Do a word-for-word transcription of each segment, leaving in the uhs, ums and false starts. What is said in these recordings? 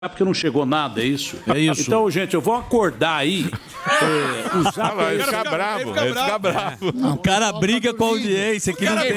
porque não chegou nada, é isso? É isso. Então, gente, eu vou acordar aí. É, o Zap... Vai ficar bravo, vai ficar bravo. O cara briga com a audiência que não tem.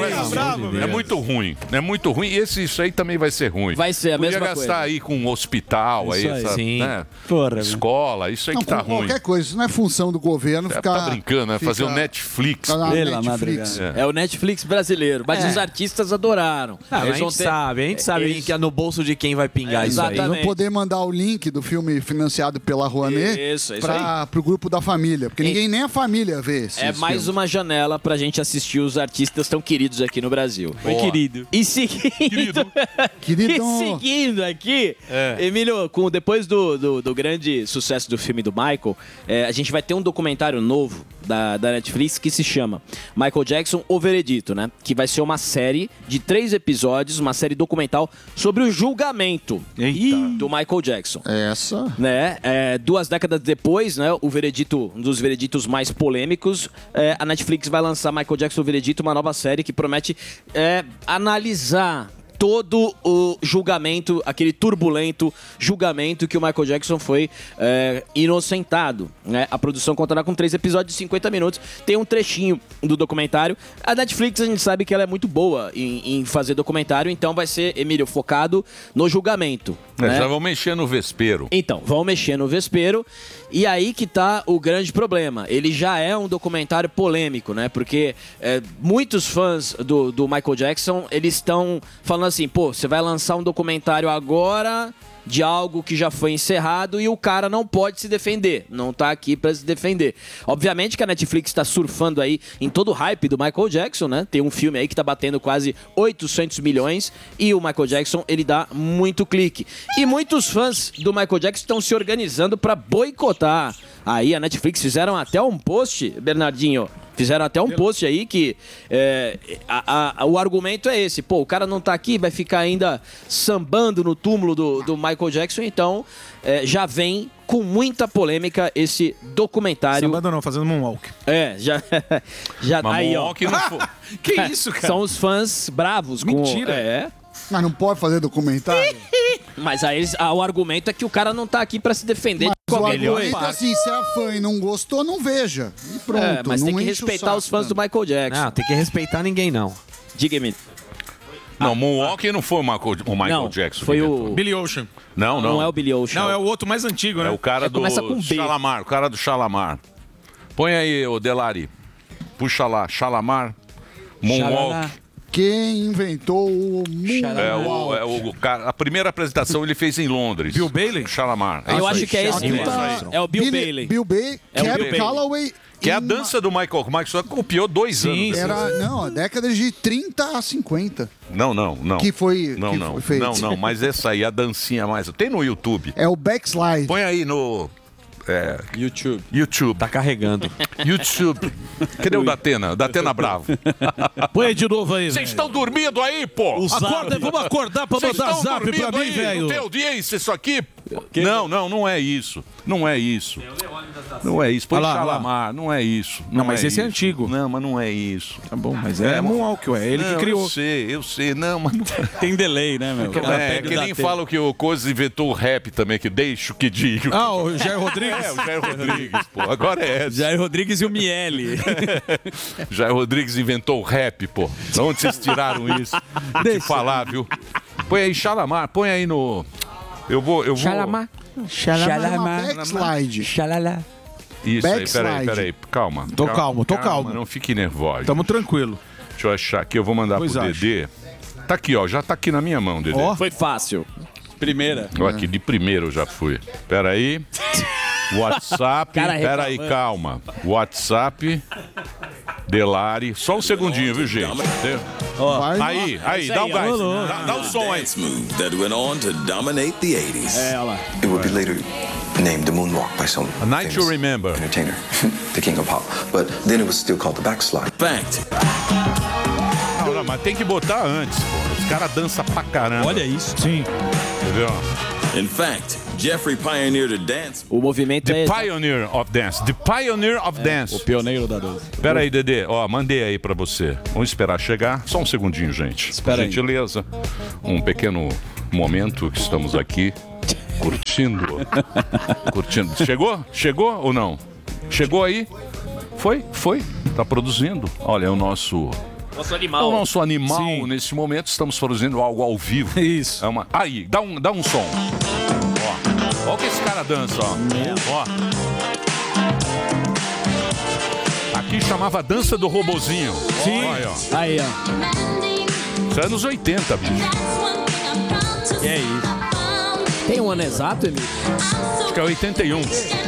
É muito ruim, é muito ruim. E esse, isso aí também vai ser ruim. Vai ser a Podia mesma gastar coisa. aí com um hospital, aí, Isso aí, essa, sim. né? Porra, escola, isso aí Não, que tá com ruim. qualquer coisa, isso não é função do governo É, ficar... tá brincando, né? fica- Fazer o Netflix. ficar na Pela Netflix. madrugada. É o Netflix brasileiro, mas É. os artistas adoraram. Ah, mas a Eles vão gente ter- sabe, a gente sabe Eles- que é no bolso de quem vai pingar É, isso aí. exatamente. Vão poder mandar o link do filme financiado pela Rouanet Isso, isso para o grupo da família. Porque ninguém, nem a família vê esses É mais filmes. uma janela pra gente assistir os artistas tão queridos aqui no Brasil. Oi, querido. E seguindo, Querido. e seguindo aqui, Emílio, com, depois do, do, do grande sucesso do filme do Michael, é, a gente vai ter um documentário novo da, da Netflix que se chama Michael Jackson, O Veredito, né? Que vai ser uma série de três episódios, uma série documental sobre o julgamento Eita. do Michael Jackson. Essa... Né? É, duas décadas depois, né, o veredito, um dos vereditos mais polêmicos, é, a Netflix vai lançar Michael Jackson o Veredito, uma nova série que promete é, analisar todo o julgamento, aquele turbulento julgamento que o Michael Jackson foi é, inocentado. Né? A produção contará com três episódios de cinquenta minutos. Tem um trechinho do documentário. A Netflix, a gente sabe que ela é muito boa em, em fazer documentário, então vai ser, Emílio, focado no julgamento. É, né? já vão mexer no vespeiro. Então, vão mexer no vespeiro. E aí que tá o grande problema. Ele já é um documentário polêmico, né? Porque é, muitos fãs do, do Michael Jackson, eles estão falando assim, pô, você vai lançar um documentário agora de algo que já foi encerrado e o cara não pode se defender, não tá aqui pra se defender. Obviamente que a Netflix tá surfando aí em todo o hype do Michael Jackson, né? Tem um filme aí que tá batendo quase oitocentos milhões e o Michael Jackson, ele dá muito clique. E muitos fãs do Michael Jackson estão se organizando pra boicotar. Aí a Netflix fizeram até um post, Bernardinho, fizeram até um post aí que é, a, a, o argumento é esse. Pô, o cara não tá aqui, vai ficar ainda sambando no túmulo do, do Michael Jackson. Então, é, já vem com muita polêmica esse documentário. Sambando não, fazendo moonwalk. É, já... já Mas aí, ó. Moonwalk não foi. Que isso, cara? São os fãs bravos. Mentira. Com, é. Mas não pode fazer documentário? Mas aí eles, ah, o argumento é que o cara não tá aqui pra se defender Mas de o qualquer argumento é coisa. assim, se é fã e não gostou, não veja. E pronto, É, mas não tem que enche o respeitar saco, os fãs né? do Michael Jackson. Não, tem que respeitar ninguém, não. Diga-me. Não, Moonwalk não foi o Michael, o Michael Não, Jackson. foi que o... inventou. Billy Ocean. Não, não. Não é o Billy Ocean. Não, é o outro mais antigo, né? É o cara É, do começa com B. Shalamar, o cara do Shalamar. Põe aí, ô Delari. Puxa lá, Shalamar, Moonwalk. Quem inventou o É o, Moonwalk? é o cara, a primeira apresentação ele fez em Londres. Bill Bailey? Shalamar. Eu isso acho aí. que é esse Aqui mesmo. tá É o Bill Billy- Bailey. Bill Bailey, É o Cab Bill Bailey. Calloway. Que é a e dança do Michael. O Michael só copiou dois anos. Era, não, décadas de trinta a cinquenta. Não, não, não. Que foi- Não, que não. foi feito. Não, não, mas essa aí, a dancinha mais. Tem no YouTube. É o backslide. Põe aí no. É, YouTube. YouTube. Tá carregando. YouTube. Cadê o Datena? O Datena Bravo. Põe aí de novo aí, Vocês velho. estão dormindo aí, pô? Acorda, vamos acordar pra Vocês mandar estão zap pra dormindo mim, aí? velho. Não tem audiência isso aqui? Não, não, não é isso. Não é isso. Não é isso. Põe Olha lá, olha lá. Shalamar, não é isso. Não, mas é esse é isso. antigo. Não, mas não é isso. Tá bom, mas é, moonwalk, ué. É ele Não, que criou. Eu sei, eu sei. Não, mas não Tem delay, né, meu? é. É que nem falam que o Coisa inventou o rap também, que deixa o que digo. Ah, o Jair Rodrigues? É, o Jair Rodrigues, pô. Agora é essa. Jair Rodrigues e o Miele. Jair Rodrigues inventou o rap, pô. De onde vocês tiraram isso? Vou te falar, viu? Põe aí Shalamar, põe aí no... Eu vou... Eu vou... Shalamar. Chama backslide. Xalala. Isso aí, Backslide. peraí, peraí. Calma. Tô calmo, tô calmo. Não fique nervoso. Tamo tranquilo. Deixa eu achar aqui, eu vou mandar Pois pro acho. Dedê. Tá aqui, ó. Já tá aqui na minha mão, Dedê. Ó. Foi fácil. Primeira. Ó, aqui, de primeiro eu já fui. Pera aí. WhatsApp. Cara Pera aí, reclamando. calma. WhatsApp. Delari. Só um segundinho, viu, gente? Vai lá. Aí, aí, dá um gás. Dá, dá um som aí. Dance move that went on to dominate the eighties. É, olha lá. It would be later named the Moonwalk by some A Night to famous Remember. entertainer, the King of Pop. But then it was still called the Backslide. Fact. Não, não, mas tem que botar antes, pô. Os caras dançam pra caramba. Olha isso. Sim. Entendeu? In fact, Jeffrey pioneered a dance. O movimento The é... Pioneer of Dance. The Pioneer of Dance. Pioneiro da dança. Pera aí, Dedê. Ó, mandei aí pra você. Vamos esperar chegar. Só um segundinho, gente. Espera aí. Gentileza. Um pequeno momento que estamos aqui. Curtindo. Curtindo. Chegou? Chegou ou não? Chegou aí? Foi? Foi? Tá produzindo. Olha, é o nosso... Nosso É animal. o nosso animal, Sim. nesse momento, estamos produzindo algo ao vivo. Isso. É uma... Aí, dá um, dá um som. Ó. Ó que esse cara dança, ó. Ó. Aqui chamava dança do robozinho. Sim. Olha, ó. Aí, ó. Isso é anos oitenta, bicho. Que é isso? Tem um ano exato, Emílio? Acho que é oitenta e um.